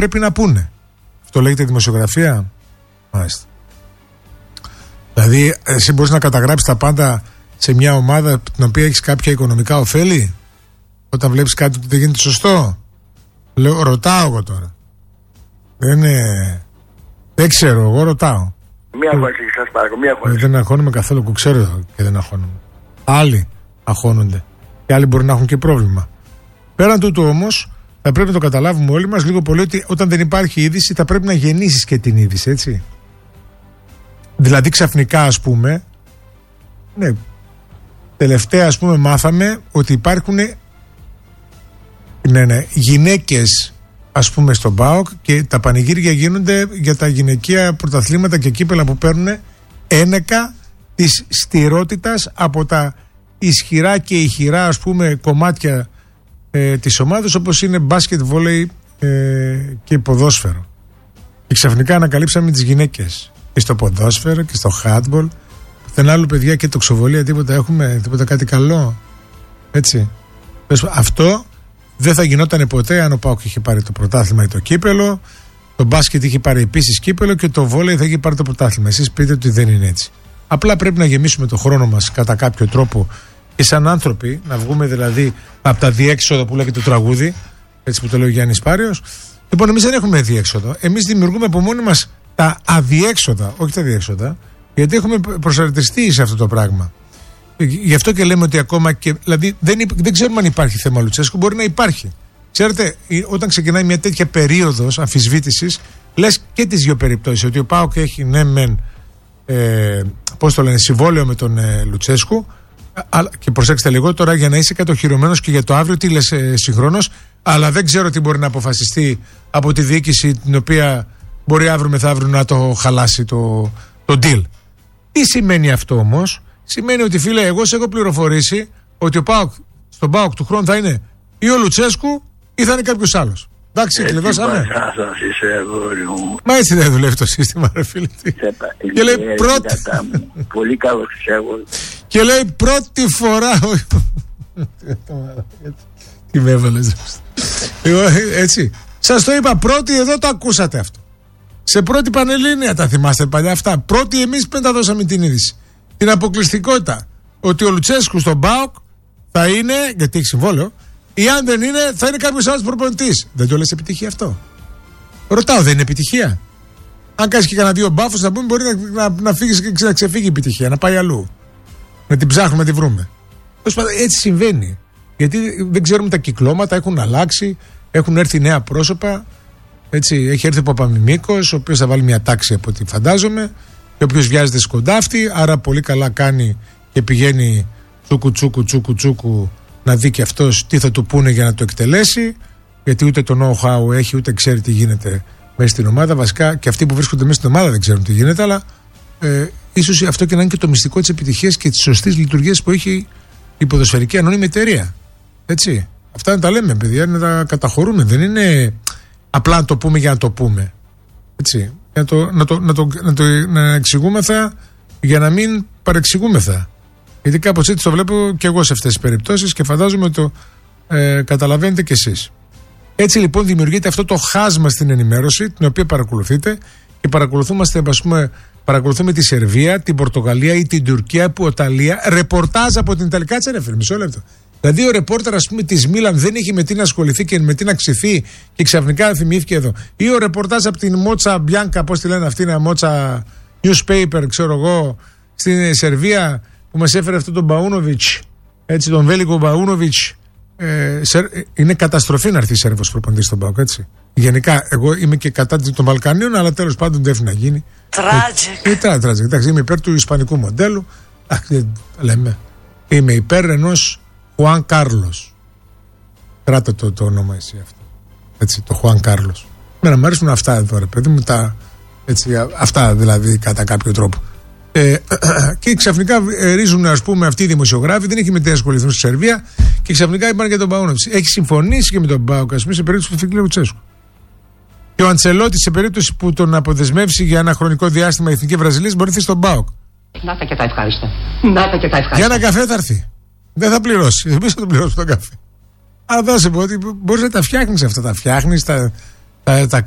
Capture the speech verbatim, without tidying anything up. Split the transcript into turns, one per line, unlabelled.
πρέπει να πούνε. Αυτό λέγεται δημοσιογραφία. Μάλιστα. Δηλαδή, εσύ μπορείς να καταγράψεις τα πάντα σε μια ομάδα την οποία έχεις κάποια οικονομικά ωφέλη, όταν βλέπεις κάτι που δεν γίνεται σωστό. Λέω, ρωτάω εγώ τώρα. Δεν είναι... Δεν ξέρω, εγώ ρωτάω.
Μία χώρα, σας παρακαλώ, μία χώρα.
Δεν αγχώνομαι καθόλου, που ξέρω και δεν αγχώνομαι. Άλλοι αγχώνονται. Και άλλοι μπορεί να έχουν και πρόβλημα. Πέραν τούτου όμως, θα πρέπει να το καταλάβουμε όλοι μας λίγο πολύ ότι όταν δεν υπάρχει είδηση, θα πρέπει να γεννήσεις και την είδηση, έτσι. Δηλαδή ξαφνικά, ας πούμε, ναι, τελευταία, ας πούμε, μάθαμε ότι υπάρχουν ναι, ναι, γυναίκες, ας πούμε, στον ΠΑΟΚ και τα πανηγύρια γίνονται για τα γυναικεία πρωταθλήματα και κύπελα που παίρνουν ένεκα της στηρότητας από τα ισχυρά και ηχηρά, ας πούμε, κομμάτια ε, της ομάδας, όπως είναι μπάσκετ, βόλεϊ ε, και ποδόσφαιρο. Και ξαφνικά ανακαλύψαμε τις γυναίκες και στο ποδόσφαιρο και στο χάντμπολ. Δεν άλλο, παιδιά, και τοξοβολία, τίποτα έχουμε, τίποτα κάτι καλό. Έτσι. Αυτό δεν θα γινόταν ποτέ αν ο ΠΑΟΚ είχε πάρει το πρωτάθλημα ή το κύπελο, το μπάσκετ είχε πάρει επίσης κύπελο και το βόλεϊ θα είχε πάρει το πρωτάθλημα. Εσείς πείτε ότι δεν είναι έτσι. Απλά πρέπει να γεμίσουμε το χρόνο μας κατά κάποιο τρόπο και σαν άνθρωποι, να βγούμε δηλαδή από τα διέξοδα που λέγεται το τραγούδι, έτσι που το λέει ο Γιάννης Πάριος. Λοιπόν, εμείς δεν έχουμε διέξοδο. Εμείς δημιουργούμε από μόνοι μας τα αδιέξοδα, όχι τα διέξοδα, γιατί έχουμε προσαρτηστεί σε αυτό το πράγμα. Γι' αυτό και λέμε ότι ακόμα και. Δηλαδή, δεν, δεν ξέρουμε αν υπάρχει θέμα Λουτσέσκου, μπορεί να υπάρχει. Ξέρετε, όταν ξεκινάει μια τέτοια περίοδος αμφισβήτησης, λες και τις δύο περιπτώσεις. Ότι ο ΠΑΟΚ έχει, ναι, μεν. Ε, πώς το λένε, συμβόλαιο με τον ε, Λουτσέσκου. Α, και προσέξτε λίγο τώρα, για να είσαι κατοχυρωμένος και για το αύριο, τι λες ε, συγχρόνως. Αλλά δεν ξέρω τι μπορεί να αποφασιστεί από τη διοίκηση, την οποία μπορεί αύριο μεθαύριο να το χαλάσει το, το deal. Τι σημαίνει αυτό όμως? Σημαίνει ότι, φίλε, εγώ σε έχω πληροφορήσει ότι ο ΠΑΟΚ, στον ΠΑΟΚ του χρόνου θα είναι ή ο Λουτσέσκου ή θα είναι κάποιος άλλος. Εντάξει, κλειδώσαμε. Μα έτσι δεν δουλεύει το σύστημα, ρε φίλε. Και λέει πρώτη.
Πολύ καλό ξέρω.
Και λέει πρώτη φορά. Τι με έβαλες. Έτσι. Σας το είπα, πρώτη, εδώ το ακούσατε αυτό. Σε πρώτη Πανελλήνια τα θυμάστε παλιά αυτά. Πρώτη εμείς πέντε τα δώσαμε την είδηση. Την αποκλειστικότητα ότι ο Λουτσέσκου στον ΠΑΟΚ θα είναι, γιατί έχει συμβόλαιο, ή αν δεν είναι, θα είναι κάποιος άλλος προπονητής. Δεν το λες επιτυχία αυτό? Ρωτάω, δεν είναι επιτυχία? Αν κάνεις και κανένα δύο μπάφους, να πούμε, μπορεί να, να, να, φύγεις και να ξεφύγει η επιτυχία, να πάει αλλού. Να την ψάχνουμε, να τη βρούμε. Έτσι συμβαίνει. Γιατί δεν ξέρουμε τα κυκλώματα, έχουν αλλάξει, έχουν έρθει νέα πρόσωπα. Έτσι, έχει έρθει ο Παπαμιμίκος, ο οποίος θα βάλει μια τάξη από ό,τι φαντάζομαι. Και όποιος βιάζεται σκοντάφτη, άρα πολύ καλά κάνει και πηγαίνει τσούκου τσούκου τσούκου τσούκου να δει και αυτός τι θα του πούνε για να το εκτελέσει, γιατί ούτε το know-how έχει, ούτε ξέρει τι γίνεται μέσα στην ομάδα. Βασικά και αυτοί που βρίσκονται μέσα στην ομάδα δεν ξέρουν τι γίνεται, αλλά ε, ίσως αυτό και να είναι και το μυστικό της επιτυχίας και της σωστής λειτουργίας που έχει η ποδοσφαιρική ανώνυμη εταιρεία. Έτσι. Αυτά να τα λέμε, παιδιά, να τα καταχωρούμε. Δεν είναι απλά να το πούμε για να το πούμε. Έτσι. Να το, να, το, να, το, να το να εξηγούμεθα για να μην παρεξηγούμεθα. Γιατί κάπως έτσι το βλέπω και εγώ σε αυτές τις περιπτώσεις και φαντάζομαι ότι το ε, καταλαβαίνετε κι εσείς. Έτσι λοιπόν δημιουργείται αυτό το χάσμα στην ενημέρωση, την οποία παρακολουθείτε και παρακολουθούμε, ας πούμε, παρακολουθούμε τη Σερβία, την Πορτογαλία ή την Τουρκία, που Ιταλία, ρεπορτάζ από την Ιταλικά, τσερέφερ, μισό λεπτό. Δηλαδή ο ρεπόρτερ, ας πούμε, της Μίλαν δεν είχε με τι να ασχοληθεί και με τι να ξυθεί και ξαφνικά θυμήθηκε εδώ. Ή ο ρεπορτάζ από την Μότσα Μπιάνκα, πώς τη λένε αυτή, ένα Μότσα newspaper, ξέρω εγώ, στην Σερβία, που μας έφερε αυτό τον Μπαούνοβιτς, έτσι, τον Βέλικο Μπαούνοβιτς. Ε, είναι καταστροφή να έρθει η Σέρβος προπονητής στον ΠΑΟΚ, έτσι. Γενικά, εγώ είμαι και κατά των Βαλκανίων, αλλά τέλος πάντων δεν έφυγε να γίνει. Τράτζικ. Ε, τράτζικ. Εντάξει, είμαι υπέρ του ισπανικού μοντέλου. Αχ, λέμε. Είμαι υπέρ ενός Χουάν Κάρλος. Κράτα το, το όνομα εσύ αυτό. Έτσι, το Χουάν Κάρλος. Μένα μου αρέσουν αυτά εδώ, ρε παιδί μου, τα, έτσι, αυτά δηλαδή κατά κάποιο τρόπο. Ε, και ξαφνικά ρίζουν, ας πούμε, αυτοί οι δημοσιογράφοι, δεν έχει με τι να ασχοληθούν στη Σερβία και ξαφνικά είπαν για τον Παούνοβιτς. Έχει συμφωνήσει και με τον ΠΑΟΚ, ας πούμε, σε περίπτωση του Φικλέ Λουτσέσκου. Και ο Αντσελότη, σε περίπτωση που τον αποδεσμεύσει για ένα χρονικό διάστημα η Εθνική Βραζιλίας, μπορεί να έρθει στον ΠΑΟΚ.
Να τα και τα ευχάριστα. Να τα και τα ευχάριστα.
Για ένα καφέ θα έρθει. Δεν θα πληρώσει. Δεν θα τον πληρώσει τον καφέ. Αλλά δώσε μου ότι μπορεί να τα φτιάχνει αυτά. Τα φτιάχνει, τα, τα, τα